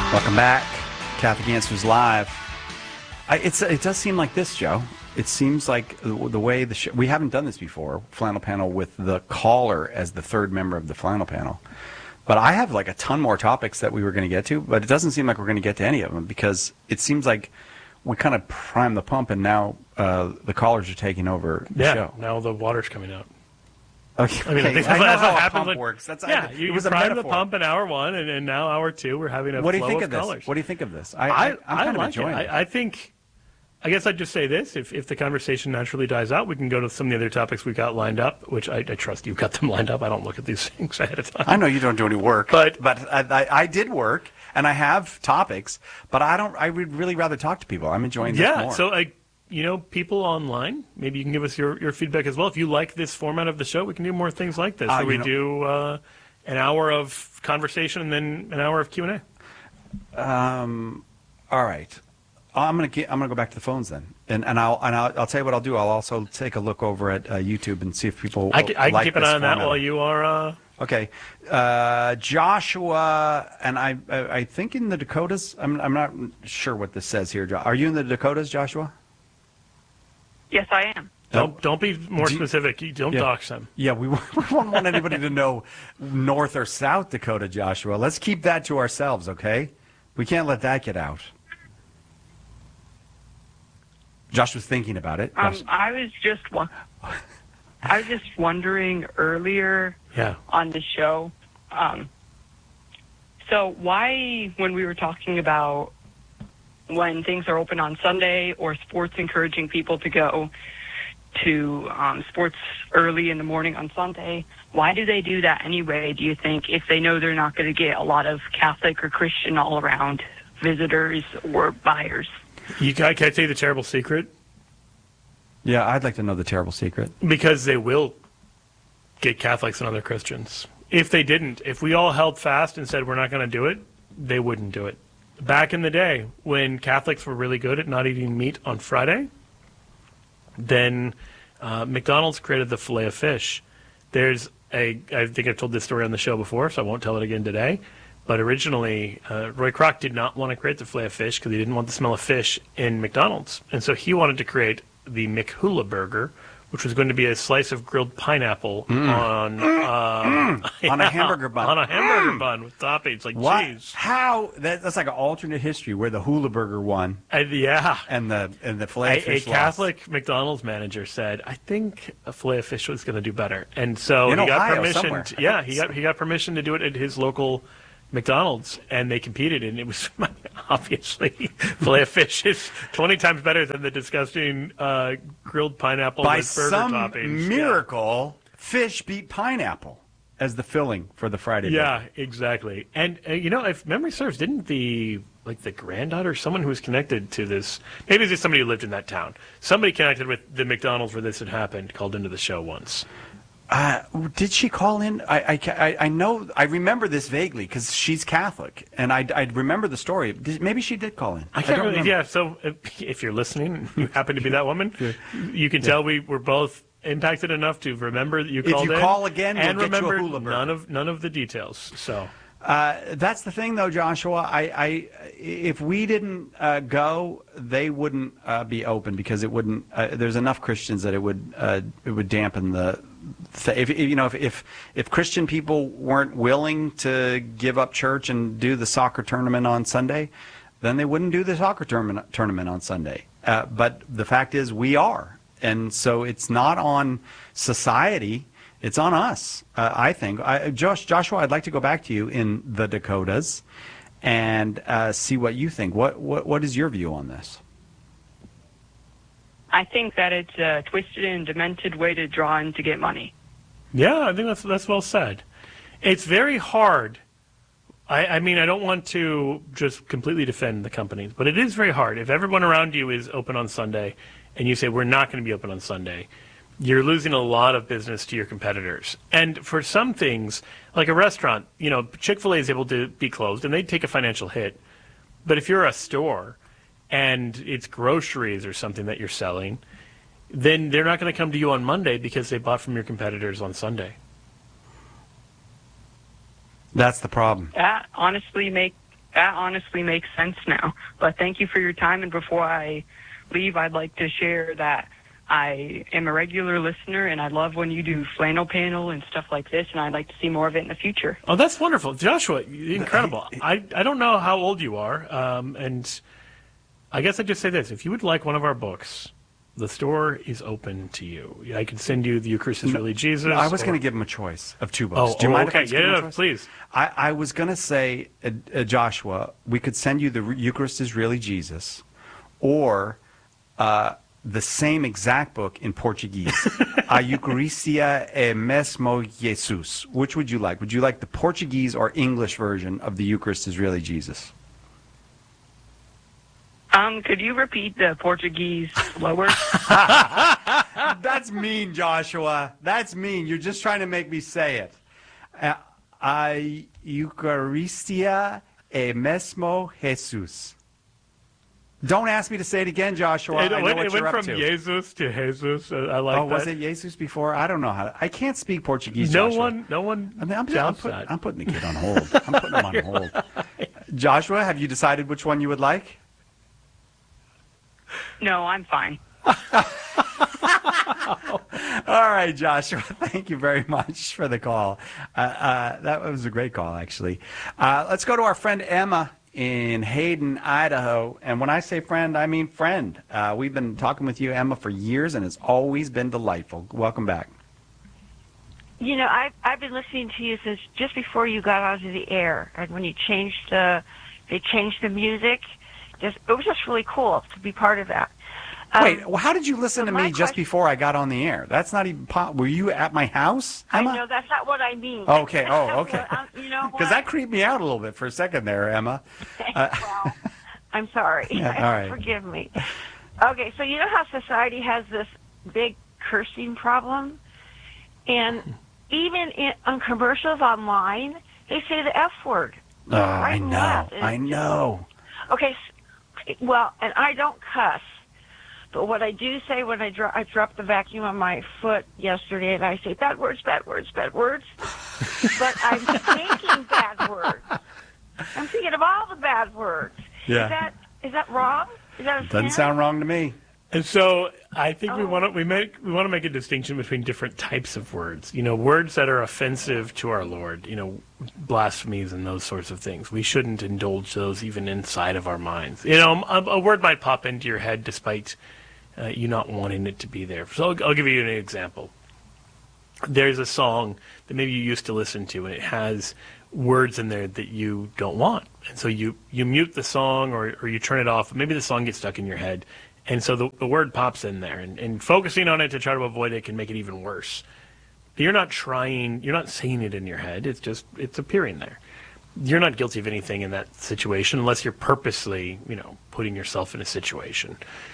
Welcome back. Catholic Answers Live. It does seem like this, Joe. It seems like the way the show, we haven't done this before, Flannel Panel with the caller as the third member of the Flannel Panel. But I have like a ton more topics that we were going to get to, but it doesn't seem like we're going to get to any of them because it seems like we kind of primed the pump and now the callers are taking over the show. Yeah, now the water's coming out. Okay. I mean, I think I know that's how what a happens. pump works. That's, you it was a prime the metaphor. pump in hour one, and now hour two, we're having a What do you flow think of of colors. this? What do you think of this? I'm kind of enjoying it. I think, I guess I'd just say this. If the conversation naturally dies out, we can go to some of the other topics we got lined up, which I trust you've got them lined up. I don't look at these things ahead of time. I know you don't do any work, but I did work, and I have topics, but I would really rather talk to people. I'm enjoying this more. Yeah, so people online, maybe you can give us your feedback as well. If you like this format of the show, we can do more things like this. So we do an hour of conversation and then an hour of Q&A. All right. I'm gonna go back to the phones then, and I'll tell you what I'll do. I'll also take a look over at YouTube and see if people I can like keep an this eye on that format. while you are. Okay, Joshua, and I think in the Dakotas. I'm not sure what this says here. Are you in the Dakotas, Joshua? Yes, I am. Don't be more specific. You don't dox them. Yeah, we won't want anybody to know North or South Dakota, Joshua. Let's keep that to ourselves, okay? We can't let that get out. Josh was thinking about it. I was just wondering earlier on the show. So why, when we were talking about when things are open on Sunday or sports encouraging people to go to sports early in the morning on Sunday, why do they do that anyway, do you think, if they know they're not going to get a lot of Catholic or Christian all-around visitors or buyers? Can I tell you the terrible secret? Yeah, I'd like to know the terrible secret. Because they will get Catholics and other Christians. If they didn't, if we all held fast and said we're not going to do it, they wouldn't do it. Back in the day, when Catholics were really good at not eating meat on Friday, then McDonald's created the filet of fish. I think I've told this story on the show before, so I won't tell it again today. But originally, Roy Kroc did not want to create the filet of fish because he didn't want the smell of fish in McDonald's. And so he wanted to create the McHula Burger, which was going to be a slice of grilled pineapple on a hamburger bun. On a hamburger bun with toppings like cheese. How? That's like an alternate history where the Hula Burger won. Yeah. And the filet of fish A Catholic McDonald's manager said, I think a filet of fish was going to do better. And so in he got Ohio, permission. somewhere. He got permission to do it at his local McDonald's, and they competed, and it was obviously filet of fish is 20 times better than the disgusting grilled pineapple with burger toppings. By some miracle, fish beat pineapple as the filling for the Friday Yeah, burger. exactly. And if memory serves, didn't the granddaughter, someone who was connected to this, maybe it's just somebody who lived in that town, somebody connected with the McDonald's where this had happened, called into the show once. Did she call in? I know, I remember this vaguely because she's Catholic, and I remember the story. Maybe she did call in. I can't really. Yeah, so if you're listening, and you happen to be that woman, you can tell we were both impacted enough to remember that you called in. If you call again, and we'll get you a remember Hula Burger. none of the details. So that's the thing, though, Joshua. If we didn't go, they wouldn't be open because it wouldn't. There's enough Christians that it would dampen the. If Christian people weren't willing to give up church and do the soccer tournament on Sunday, then they wouldn't do the soccer tournament on Sunday. But the fact is, we are, and so it's not on society. It's on us, I think. Joshua, I'd like to go back to you in the Dakotas and see what you think. What is your view on this? I think that it's a twisted and demented way to draw in to get money. Yeah, I think that's well said. It's very hard. I mean, I don't want to just completely defend the companies, but it is very hard. If everyone around you is open on Sunday and you say, we're not going to be open on Sunday, you're losing a lot of business to your competitors. And for some things, like a restaurant, Chick-fil-A is able to be closed, and they take a financial hit. But if you're a store and it's groceries or something that you're selling, then they're not going to come to you on Monday because they bought from your competitors on Sunday. That's the problem. That honestly that honestly makes sense now. But thank you for your time. And before I leave, I'd like to share that I am a regular listener, and I love when you do flannel panel and stuff like this, and I'd like to see more of it in the future. Oh, that's wonderful. Joshua, incredible. I don't know how old you are, and I guess I'd just say this. If you would like one of our books, the store is open to you. I can send you The Eucharist is Really Jesus. I was going to give him a choice of 2 books. Do you mind okay. if I give him a choice? Please. I was going to say, Joshua, we could send you The Eucharist is Really Jesus, or the same exact book in Portuguese, A Eucharistia é mesmo Jesus. Which would you like? Would you like the Portuguese or English version of The Eucharist is Really Jesus? Could you repeat the Portuguese slower? That's mean, Joshua. That's mean. You're just trying to make me say it. A Eucharistia é mesmo Jesus. Don't ask me to say it again, Joshua. I know what you're up to. It went from Jesus to Jesus. I like that. Oh, was it Jesus before? I don't know how to. I can't speak Portuguese, No Joshua. one I'm putting the kid on hold. I'm putting him on hold. Right. Joshua, have you decided which one you would like? No, I'm fine. All right, Joshua. Thank you very much for the call. That was a great call, actually. Let's go to our friend Emma in Hayden, Idaho. And when I say friend, I mean friend. We've been talking with you, Emma, for years, and it's always been delightful. Welcome back. You know, I've been listening to you since just before you got onto the air, and when you they changed the music. It was just really cool to be part of that. Wait, well, how did you listen to me just before I got on the air? That's not even were you at my house, Emma? I know, that's not what I mean. Okay, okay. You know what? Because that creeped me out a little bit for a second there, Emma. Well, I'm sorry. Yeah, all right. Forgive me. Okay, so you know how society has this big cursing problem? And even on commercials online, they say the F word. Oh, I know. Okay, well, and I don't cuss. But what I do say when I dropped the vacuum on my foot yesterday, and I say, bad words, bad words, bad words. But I'm thinking bad words. I'm thinking of all the bad words. Yeah. Is that wrong? Is that a sin? Doesn't sound wrong to me. And so I think we want to make a distinction between different types of words. You know, words that are offensive to our Lord. You know, blasphemies and those sorts of things. We shouldn't indulge those even inside of our minds. You know, a word might pop into your head despite you not wanting it to be there. So I'll give you an example. There's a song that maybe you used to listen to, and it has words in there that you don't want. And so you mute the song or you turn it off. Maybe the song gets stuck in your head. And so the word pops in there. And focusing on it to try to avoid it can make it even worse. But you're not saying it in your head. It's appearing there. You're not guilty of anything in that situation unless you're purposely, putting yourself in a situation.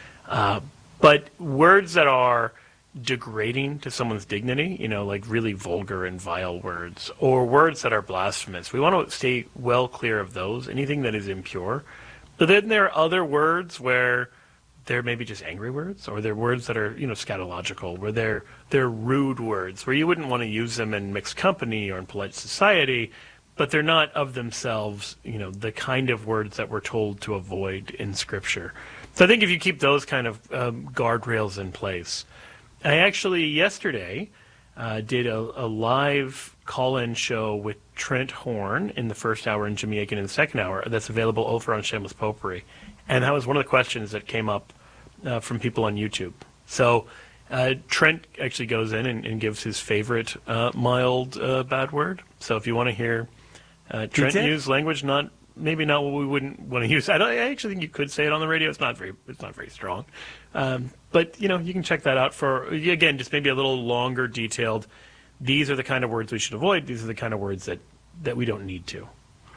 But words that are degrading to someone's dignity, like really vulgar and vile words, or words that are blasphemous, we want to stay well clear of those, anything that is impure. But then there are other words where they're maybe just angry words, or they're words that are, scatological, where they're rude words, where you wouldn't want to use them in mixed company or in polite society, but they're not of themselves, the kind of words that we're told to avoid in Scripture. So I think if you keep those kind of guardrails in place. I actually, yesterday, did a live call-in show with Trent Horn in the first hour and Jimmy Akin in the second hour that's available over on Shameless Popery. And that was one of the questions that came up from people on YouTube. So Trent actually goes in and gives his favorite mild bad word. So if you want to hear Trent use language, maybe not what we wouldn't want to use. I actually think you could say it on the radio. It's not very strong. But, you can check that out for, again, just maybe a little longer detailed. These are the kind of words we should avoid. These are the kind of words that we don't need to.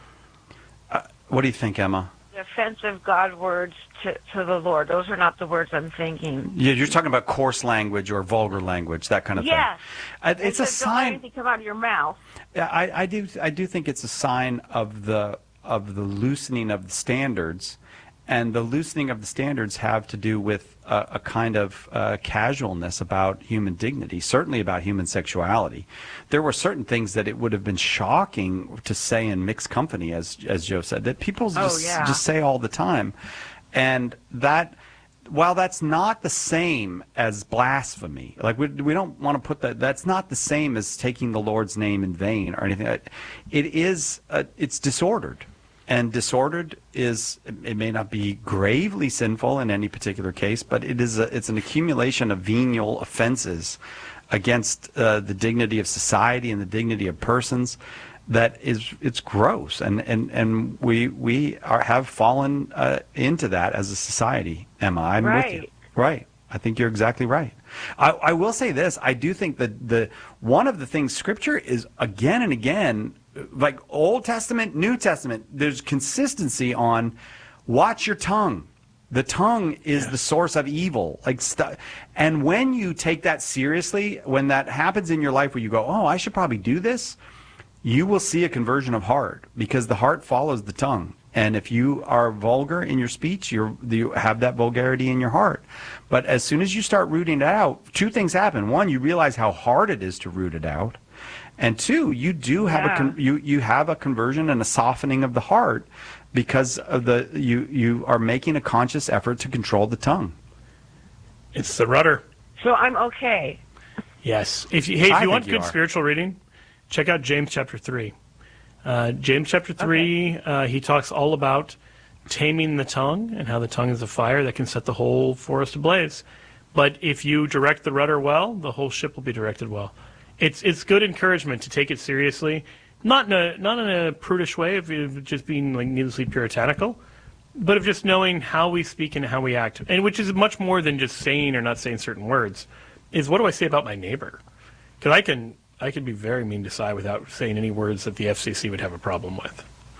What do you think, Emma? The offensive God words to the Lord. Those are not the words I'm thinking. Yeah, you're talking about coarse language or vulgar language, that kind of thing. Yes. It's a sign. Don't let anything come out of your mouth. Yeah, I do think it's a sign of the loosening of the standards, And the loosening of the standards have to do with a kind of casualness about human dignity, certainly about human sexuality. There were certain things that it would have been shocking to say in mixed company, as Joe said, that people just say all the time. And that, while that's not the same as blasphemy, like we don't want to put that's not the same as taking the Lord's name in vain or anything. It is, it's disordered. And disordered it may not be gravely sinful in any particular case, but it's an accumulation of venial offenses against the dignity of society and the dignity of persons that it's gross. And we have fallen into that as a society, Emma. I'm with you. Right. I think you're exactly right. I will say this. I do think that one of the things Scripture is again and again, like Old Testament, New Testament, there's consistency on watch your tongue. The tongue is the source of evil. And when you take that seriously, when that happens in your life where you go, oh, I should probably do this, you will see a conversion of heart, because the heart follows the tongue. And if you are vulgar in your speech, you have that vulgarity in your heart. But as soon as you start rooting it out, two things happen. One, you realize how hard it is to root it out. And two, you do have you have a conversion and a softening of the heart, because of you are making a conscious effort to control the tongue. It's the rudder. So I'm okay. Yes. If you want good spiritual reading, check out James chapter 3. James chapter 3, he talks all about taming the tongue and how the tongue is a fire that can set the whole forest ablaze. But if you direct the rudder well, the whole ship will be directed well. It's good encouragement to take it seriously, not in a prudish way of just being like needlessly puritanical, but of just knowing how we speak and how we act, and which is much more than just saying or not saying certain words. Is what do I say about my neighbor? Because I can be very mean to Si without saying any words that the FCC would have a problem with.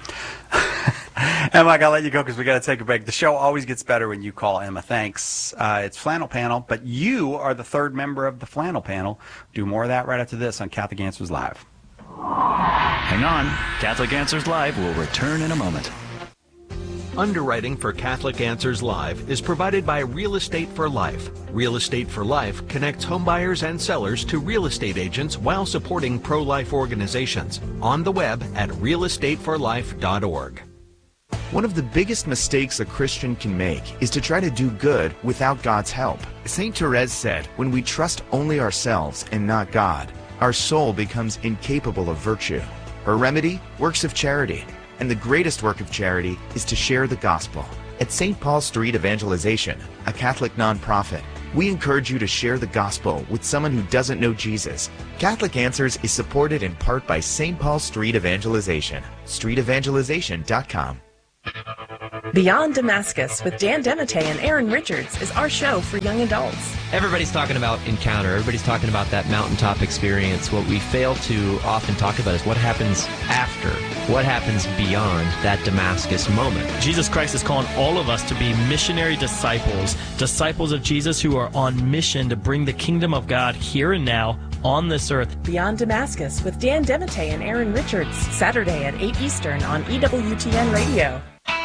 Emma, I got to let you go because we got to take a break. The show always gets better when you call, Emma. Thanks. It's Flannel Panel, but you are the third member of the Flannel Panel. Do more of that right after this on Catholic Answers Live. Hang on. Catholic Answers Live will return in a moment. Underwriting for Catholic Answers Live is provided by Real Estate for Life. Real Estate for Life connects homebuyers and sellers to real estate agents while supporting pro-life organizations. On the web at realestateforlife.org. One of the biggest mistakes a Christian can make is to try to do good without God's help. St. Therese said, when we trust only ourselves and not God, our soul becomes incapable of virtue. Her remedy? Works of charity. And the greatest work of charity is to share the gospel. At St. Paul Street Evangelization, a Catholic nonprofit, we encourage you to share the gospel with someone who doesn't know Jesus. Catholic Answers is supported in part by St. Paul Street Evangelization. StreetEvangelization.com. Beyond Damascus with Dan Demite and Aaron Richards is our show for young adults. Everybody's talking about encounter. Everybody's talking about that mountaintop experience. What we fail to often talk about is what happens after, what happens beyond that Damascus moment. Jesus Christ is calling all of us to be missionary disciples, disciples of Jesus who are on mission to bring the kingdom of God here and now on this earth. Beyond Damascus with Dan Demite and Aaron Richards, Saturday at 8 Eastern on EWTN Radio.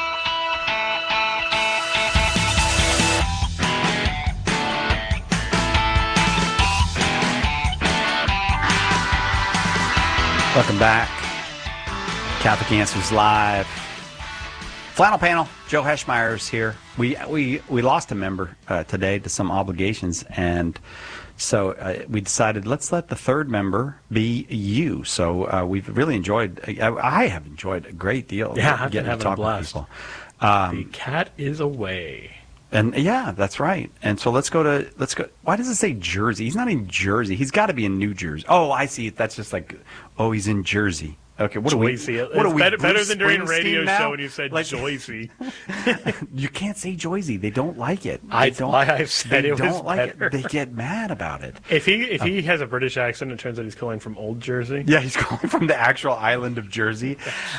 Welcome back. Catholic Answers Live. Flannel Panel. Joe Heschmeyer's here. We lost a member today to some obligations, and so we decided let's let the third member be you. So we've really enjoyed. I have enjoyed a great deal. Yeah, I've been getting having to talk a blast. with people. The cat is away. And yeah, that's right. And so let's go. Why does it say Jersey? He's not in Jersey. He's got to be in New Jersey. Oh, I see. That's just like, oh, he's in Jersey. Okay, what Joycey. are we? Better than during a radio now? show when you said like, Joycey. You can't say Joycey. They don't like it. That's why I've said it was better. They get mad about it. If he has a British accent, it turns out he's calling from Old Jersey. Yeah, he's calling from the actual island of Jersey.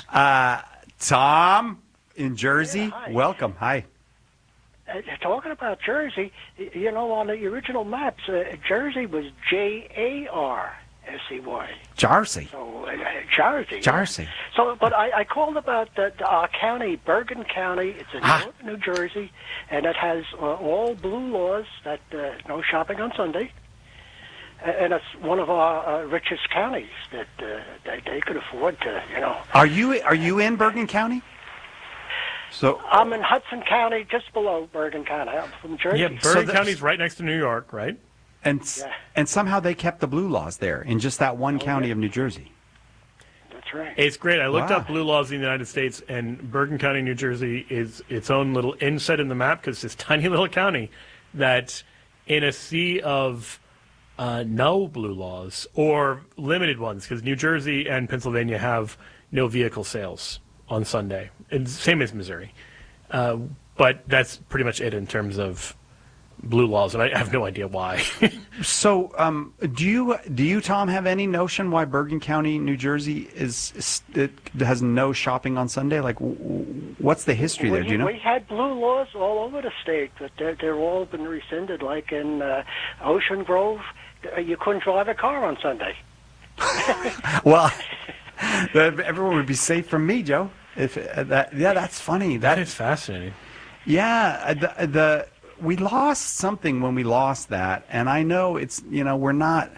Tom in Jersey, yeah, welcome. Hi. Talking about Jersey, you know, on the original maps, Jersey was Jar, S-E-Y. Jersey. So, Jersey. Jersey. So, but I called about our county, Bergen County. It's in New Jersey, and it has all blue laws that no shopping on Sunday. And it's one of our richest counties that they could afford to, Are you in Bergen County? So I'm in Hudson County, just below Bergen County. I'm from Jersey. Yeah, Bergen County's right next to New York, right? And somehow they kept the blue laws there in just that one county of New Jersey. That's right. It's great. I looked up blue laws in the United States, and Bergen County, New Jersey, is its own little inset in the map because it's this tiny little county that, in a sea of no blue laws or limited ones, because New Jersey and Pennsylvania have no vehicle sales on Sunday, and same as Missouri. But that's pretty much it in terms of blue laws, and I have no idea why. So, do you, Tom, have any notion why Bergen County, New Jersey, it has no shopping on Sunday? Like, what's the history there? Do you know? We had blue laws all over the state, but they're all been rescinded. Like in Ocean Grove, you couldn't drive a car on Sunday. Well, everyone would be safe from me, Joe. That's funny. That is fascinating. Yeah, we lost something when we lost that, and I know it's we're not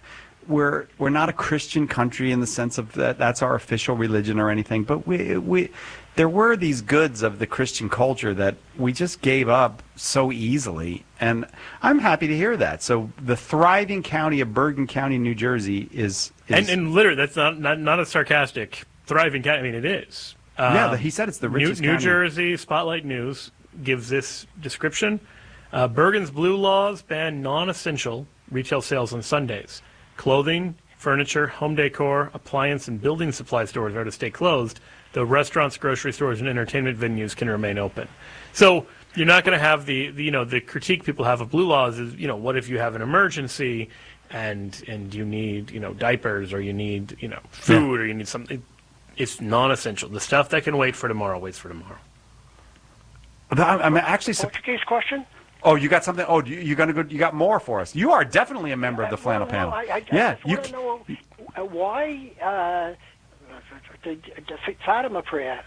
a Christian country in the sense of that's our official religion or anything, but we there were these goods of the Christian culture that we just gave up so easily, and I'm happy to hear that. So the thriving county of Bergen County, New Jersey is and literally that's not a sarcastic thriving county. I mean, it is. Yeah, he said it's the richest New county. Jersey Spotlight News gives this description. Bergen's blue laws ban non-essential retail sales on Sundays. Clothing, furniture, home decor, appliance, and building supply stores are to stay closed, though restaurants, grocery stores, and entertainment venues can remain open. So you're not going to have the critique people have of blue laws is, what if you have an emergency and you need, diapers, or you need, food, or you need something. It's non-essential. The stuff that can wait for tomorrow waits for tomorrow. I'm actually Portuguese question. Oh, you got something? Oh, you got more for us. You are definitely a member of the flannel panel. I just want to know why the Fatima prayer.